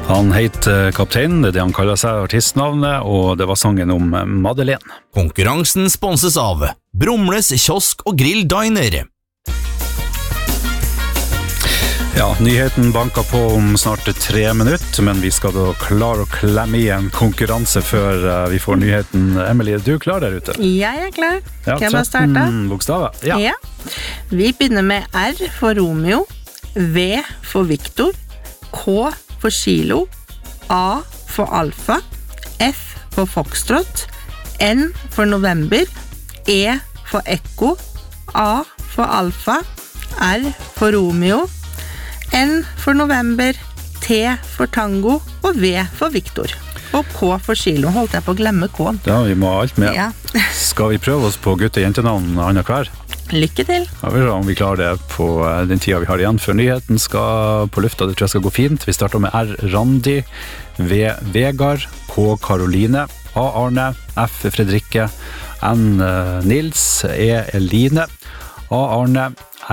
Han heter Kaptein, det han kaller seg artistnavnet, og det var sangen om Madeleine. Konkurransen sponses av Brumles kiosk og grill diner. Ja, nyheten banker på om snart 3 minutter, men vi skal da klare å klemme i en konkurranse før vi får nyheten. Emily, er du klar der ute? Jeg klar. Ja, Kan jeg bare starte? Bokstaver. Ja. Vi begynner med R for Romeo, V for Victor, K for Kilo, A for Alfa, F for Foxtrot, N for November, E for Ekko, A for Alfa, R for Romeo, N for November, T for Tango og V for Victor. Og K for Kilo. Holdt jeg på å glemme K-en. Ja, vi må ha alt med. Ja. Skal vi prøve oss på gutte-jentenavn Anna hver? Lykke til. Ja, vi ser om vi klarer det på den tiden vi har igjen før nyheten skal på lufta. Det tror jeg skal gå fint. Vi starter med R Randi, V Vegard, K Karoline, A Arne, F Fredrikke, N Nils, E Eline, A Arne,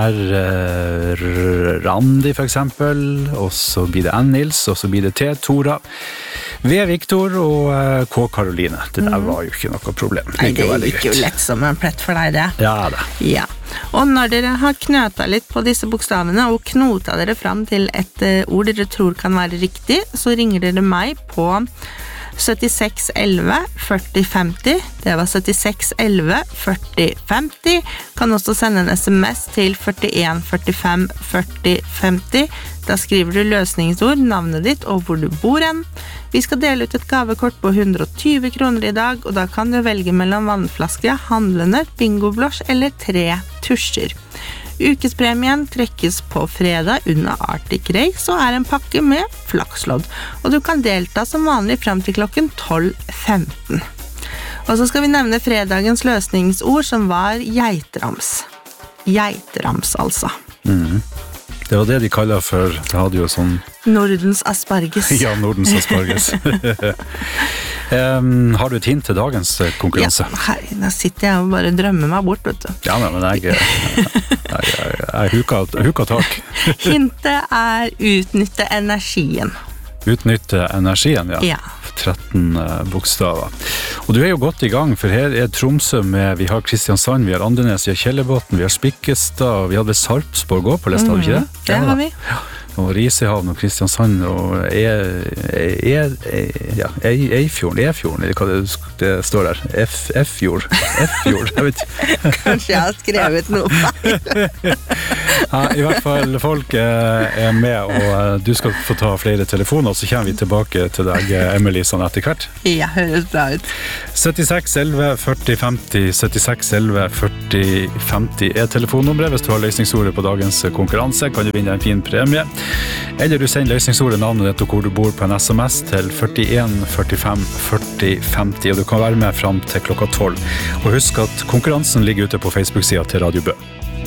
R Randi for eksempel, og så blir det N Nils, og så blir det T Tora, V Victor og K Karoline. Det der var jo ikke noe problem. Nei, det gikk jo lett som en plett for deg det. Ja, det. Ja. Og når dere har knøta litt på disse bokstavene og knota dere fram til et ord dere tror kan være riktig, så ringer dere meg på 76 11 40 50. Det var 76 11 40 50. Kan også sende en SMS til 41 45 40 50. Da skriver du løsningsord, navnet ditt og hvor du bor hen. Vi skal dele ut et gavekort på 120 kroner i dag, og da kan du velge mellom vannflaske, handlenøtt, bingoblås eller 3 tusjer. Ukespremien trekkes på fredag under Arctic Race og er en pakke med flakslodd, og du kan delta som vanlig frem til klokken 12:15. Og så skal vi nevne fredagens løsningsord som var geiterams. Geiterams altså. Det var det de kaller for, det hadde jo sånn... Nordens asparges. Ja, Nordens asparges. Har du et hint til dagens konkurranse? Ja, da sitter jeg og bare drømmer meg bort, vet du. Ja, men jeg huka tak. Hintet er utnytte energien. Utnytte energien, ja. Ja. 13 bokstaver. Og du er jo godt i gang, for her er Tromsø med, vi har Kristiansand, vi har Andenes, vi har Kjellebotn, vi har Spikkestad, og vi hadde Sarpsborg også på lista, hadde vi ikke det? Det har vi. Og Risehavn og Kristiansand og Eifjorden, eller hva det står der, F-fjord, jeg vet ikke. Kanskje jeg har skrevet noe feil. Ja, i hvert fall folk er med, og du skal få ta flere telefoner, så kommer vi tilbake til deg, Emily, sånn etter hvert. Ja, høres bra ut. 76 11 40 50, 76 11 40 50 er telefonnummeret. Hvis du har løsningsordet på dagens konkurranse, kan du vinne en fin premie. Eller du sender løsningsordet, navnet ditt og hvor du bor på en SMS til 41 45 40 50, og du kan være med frem til klokka 12. Og husk at konkurransen ligger ute på Facebook-siden til Radio Bø.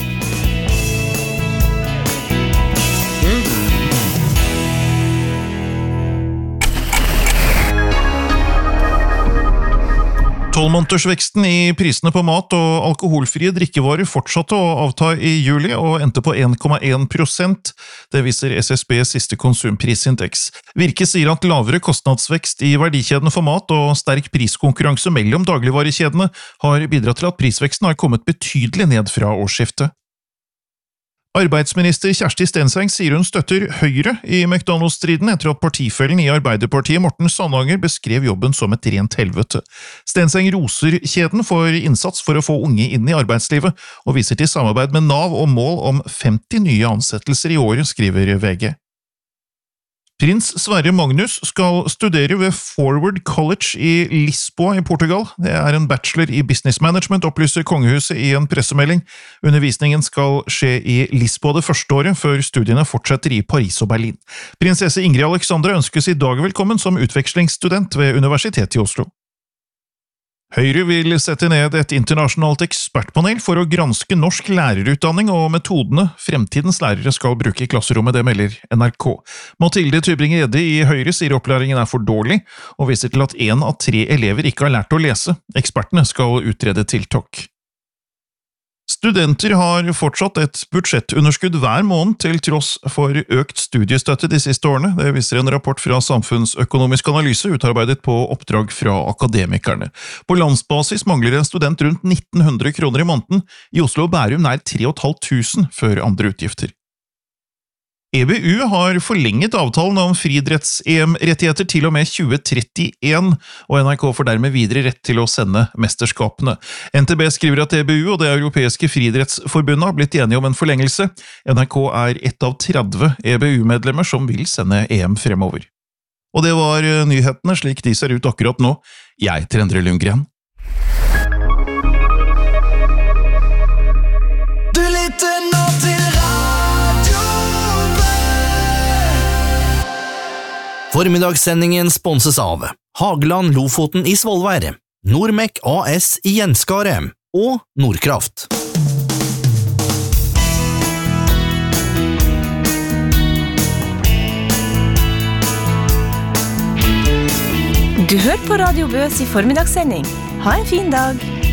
Tolvmånedersveksten i prisene på mat og alkoholfrie drikkevarer fortsatte å avta i juli og endte på 1,1%. Det viser SSBs siste konsumprisindeks. Virke sier at lavere kostnadsvekst i verdikjedene for mat og sterk priskonkurranse mellom dagligvarekjedene har bidratt til at prisveksten har kommet betydelig ned fra årsskiftet. Arbeidsminister Kjersti Stenseng sier hun støtter Høyre i McDonald's-striden etter at partifellen i Arbeiderpartiet Morten Sandanger beskrev jobben som et rent helvete. Stenseng roser kjeden for innsats for å få unge inn i arbeidslivet, og viser til samarbeid med NAV og mål om 50 nye ansettelser i året, skriver VG. Prins Sverre Magnus skal studere ved Forward College i Lisboa i Portugal. Det er en bachelor i business management, opplyser kongehuset i en pressemelding. Undervisningen skal skje i Lisboa det første året, før studiene fortsetter i Paris og Berlin. Prinsesse Ingrid Alexandra ønskes i dag velkommen som utvekslingsstudent ved Universitetet i Oslo. Høyre vil sette ned et internasjonalt ekspertpanel for å granske norsk lærerutdanning og metodene fremtidens lærere skal bruke i klasserommet, det melder NRK. Mathilde Tybring-Gjedde i Høyre sier opplæringen er for dårlig, og viser til at 1 av 3 elever ikke har lært å lese. Ekspertene skal utrede tiltak. Studenter har fortsatt et budsjettunderskudd hver måned til tross for økt studiestøtte de siste årene. Det viser en rapport fra Samfunnsøkonomisk Analyse utarbeidet på oppdrag fra akademikerne. På landsbasis mangler en student rundt 1900 kroner i måneden. I Oslo og Bærum nær 3500 før andre utgifter. EBU har forlenget avtalen om friidretts-EM-rettigheter til og med 2031, og NRK får dermed videre rett til å sende mesterskapene. NTB skriver at EBU og det europeiske friidrettsforbundet har blitt enige om en forlengelse. NRK er ett av 30 EBU-medlemmer som vil sende EM fremover. Og det var nyhetene slik de ser ut akkurat nå. Jeg heter Endre Lundgren. Du lytter nå til Formiddagssendingen sponses av Hageland Lofoten i Svolvær, Nordmek AS i Gjenskare og Nordkraft. Du hører på Radio Bøs i formiddagssending. Ha en fin dag!